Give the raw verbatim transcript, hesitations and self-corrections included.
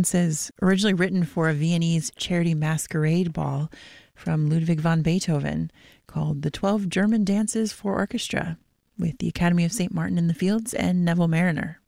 Dances originally written for a Viennese charity masquerade ball from Ludwig van Beethoven called The Twelve German Dances for Orchestra, with the Academy of Saint Martin in the Fields and Neville Marriner.